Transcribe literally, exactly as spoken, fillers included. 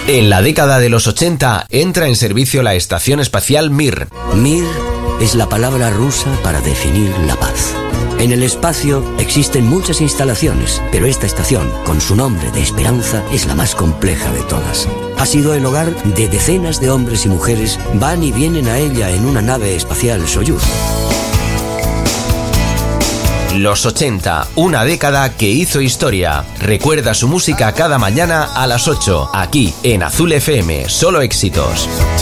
En la década de los ochenta entra en servicio la estación espacial Mir. Mir es la palabra rusa para definir la paz. En el espacio existen muchas instalaciones, pero esta estación, con su nombre de Esperanza, es la más compleja de todas. Ha sido el hogar de decenas de hombres y mujeres, van y vienen a ella en una nave espacial Soyuz. Los ochenta, una década que hizo historia. Recuerda su música cada mañana a las ocho, aquí en Azul F M, solo éxitos.